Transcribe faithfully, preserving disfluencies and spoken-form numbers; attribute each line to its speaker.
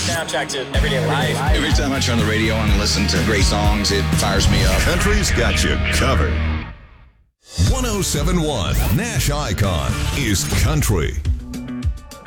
Speaker 1: soundtrack to everyday life.
Speaker 2: Every time I turn the radio on and listen to great songs, it fires me up.
Speaker 3: Country's got you covered. one oh seven point one Nash Icon is country.